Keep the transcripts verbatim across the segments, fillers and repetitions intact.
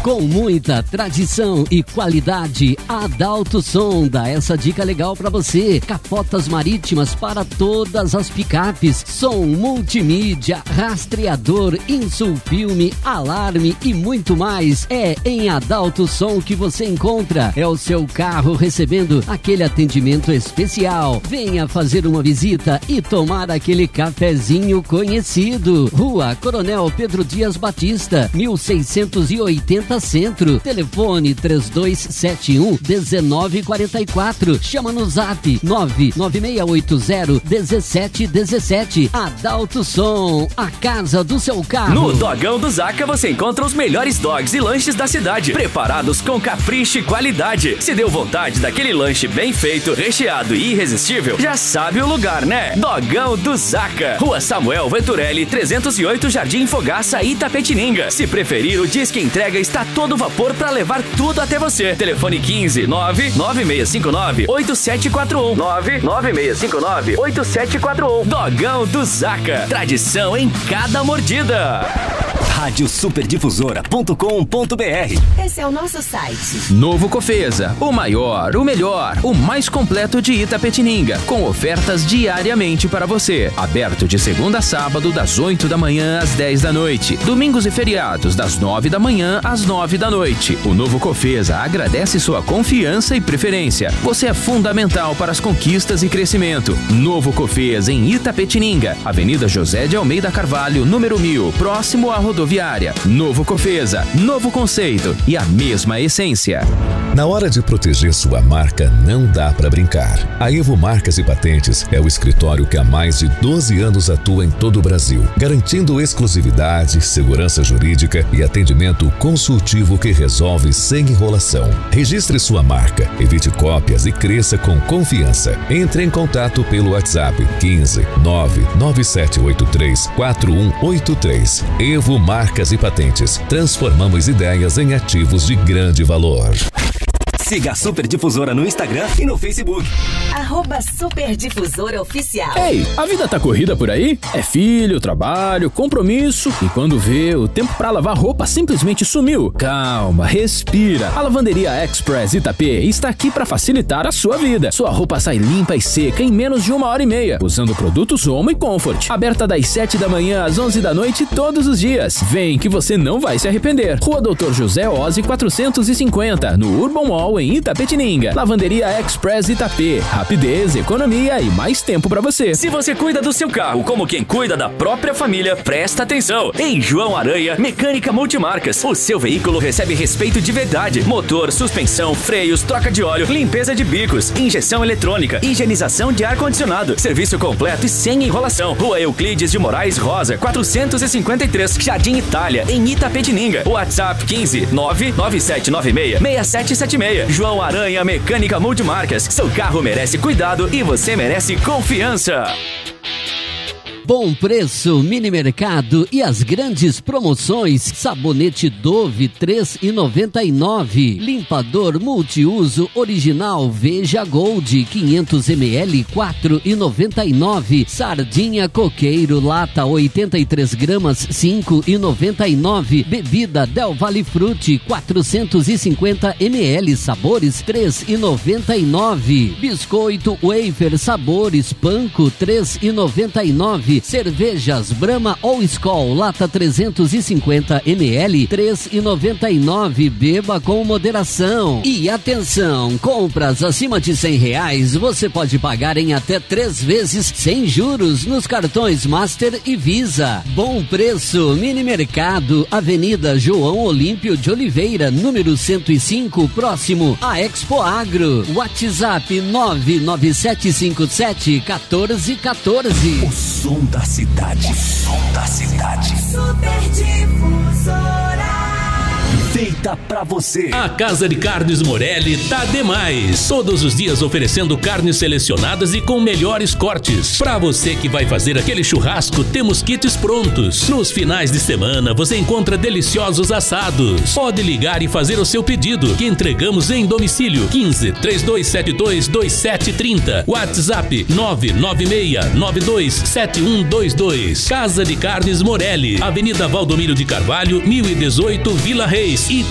Com muita tradição e qualidade, a Adalto Som dá essa dica legal para você. Capotas marítimas para todas as picapes, som multimídia, rastreador, insulfilme, alarme e muito mais. É em Adalto Som que você encontra. É o seu carro recebendo aquele atendimento especial. Venha fazer uma visita e tomar aquele cafezinho conhecido. Rua Coronel Pedro Dias Batista, mil seiscentos e oitenta Centro. Telefone três dois sete um um nove quatro quatro. Chama no zap nove nove seis oito zero um sete um sete. Adalto Som, a casa do seu carro. No Dogão do Zaca você encontra os melhores dogs e lanches da cidade, preparados com capricho e qualidade. Se deu vontade daquele lanche bem feito, recheado e irresistível, já sabe o lugar, né? Dogão do Zaca, Rua Samuel Venturelli, trezentos e oito, Jardim Fogaça, Itapetininga. Se preferir, o Disque Entrega está todo vapor para levar tudo até você. Telefone quinze nove nove seis cinco nove oito sete quatro um nove nove seis cinco nove oito sete quatro um. Dogão do Zaca, tradição em cada mordida. rádio super difusora ponto com ponto b r. Esse é o nosso site. Novo Cofesa, o maior, o melhor, o mais completo de Itapetininga, com ofertas diariamente para você. Aberto de segunda a sábado, das oito da manhã às dez da noite. Domingos e feriados, das nove da manhã às nove da noite. O Novo Cofesa agradece sua confiança e preferência. Você é fundamental para as conquistas e crescimento. Novo Cofesa em Itapetininga, Avenida José de Almeida Carvalho, número mil, próximo à rodoviária. Novo Cofesa, novo conceito e a mesma essência. Na hora de proteger sua marca, não dá para brincar. A Evo Marcas e Patentes é o escritório que há mais de doze anos atua em todo o Brasil, garantindo exclusividade, segurança jurídica e atendimento consultivo que resolve sem enrolação. Registre sua marca, evite cópias e cresça com confiança. Entre em contato pelo WhatsApp quinze nove nove sete oito três quatro um oito três. Evo Marcas e Patentes. Transformamos ideias em ativos de grande valor. Siga a Super Difusora no Instagram e no Facebook. Arroba Super Difusora Oficial. Ei, a vida tá corrida por aí? É filho, trabalho, compromisso. E quando vê, o tempo pra lavar roupa simplesmente sumiu. Calma, respira. A Lavanderia Express Itapê está aqui pra facilitar a sua vida. Sua roupa sai limpa e seca em menos de uma hora e meia, usando produtos Omo e Comfort. Aberta das sete da manhã às onze da noite todos os dias. Vem que você não vai se arrepender. Rua Doutor José Ozzi quatrocentos e cinquenta, no Urban Mall, em Itapetininga. Lavanderia Express Itapê. Rapidez, economia e mais tempo pra você. Se você cuida do seu carro como quem cuida da própria família, presta atenção. Em João Aranha, Mecânica Multimarcas. O seu veículo recebe respeito de verdade. Motor, suspensão, freios, troca de óleo, limpeza de bicos, injeção eletrônica, higienização de ar-condicionado. Serviço completo e sem enrolação. Rua Euclides de Moraes Rosa, quatrocentos e cinquenta e três, Jardim Itália, em Itapetininga. WhatsApp quinze nove nove sete nove seis seis sete sete seis. João Aranha Mecânica Multimarcas. Seu carro merece cuidado e você merece confiança. Bom preço, mini mercado e as grandes promoções. Sabonete Dove três reais e noventa e nove centavos. Limpador multiuso original Veja Gold quinhentos mililitros quatro reais e noventa e nove centavos. Sardinha Coqueiro lata oitenta e três gramas cinco reais e noventa e nove centavos. Bebida Del Valle Frutti quatrocentos e cinquenta mililitros sabores três reais e noventa e nove centavos. Biscoito Wafer sabores Panko três reais e noventa e nove centavos. Cervejas Brahma ou Skol lata trezentos e cinquenta mililitros três reais e noventa e nove centavos. Beba com moderação. E atenção, compras acima de cem reais você pode pagar em até três vezes sem juros nos cartões Master e Visa. Bom preço, mini mercado, Avenida João Olímpio de Oliveira, número cento e cinco, próximo à Expo Agro. WhatsApp nove nove sete cinco sete um quatro um quatro. O som da cidade. O som da cidade. Super Difusora. Feita pra você. A Casa de Carnes Morelli tá demais. Todos os dias oferecendo carnes selecionadas e com melhores cortes. Pra você que vai fazer aquele churrasco, temos kits prontos. Nos finais de semana você encontra deliciosos assados. Pode ligar e fazer o seu pedido, que entregamos em domicílio. quinze, três dois sete dois, dois sete três zero. WhatsApp nove nove seis nove dois sete um dois dois. Casa de Carnes Morelli, Avenida Valdomiro de Carvalho, mil e dezoito, Vila Reis, Itapetininga.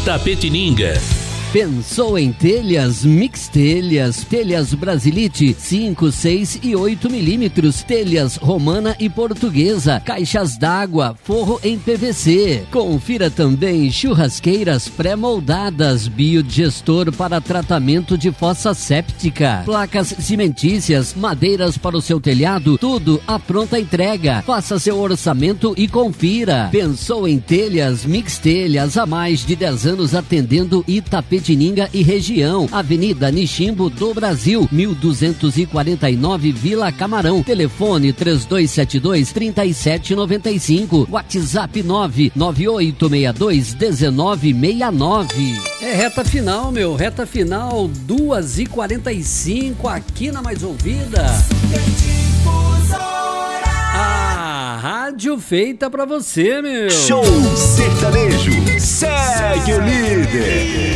Itapetininga. Pensou em telhas? Mix Telhas, telhas Brasilite, cinco, seis e oito milímetros, telhas romana e portuguesa, caixas d'água, forro em P V C. Confira também churrasqueiras pré-moldadas, biodigestor para tratamento de fossa séptica, placas cimentícias, madeiras para o seu telhado, tudo à pronta entrega. Faça seu orçamento e confira. Pensou em telhas? Mix Telhas, há mais de dez anos atendendo Itapetininga e região. Avenida Niximbo do Brasil, mil duzentos e quarenta e nove, Vila Camarão. Telefone três dois sete dois, três sete nove cinco. WhatsApp nove nove oito seis dois um nove seis nove. É reta final, meu. Reta final, duas e quarenta e cinco aqui na Mais Ouvida. A rádio feita pra você, meu. Show Sertanejo. Segue o líder.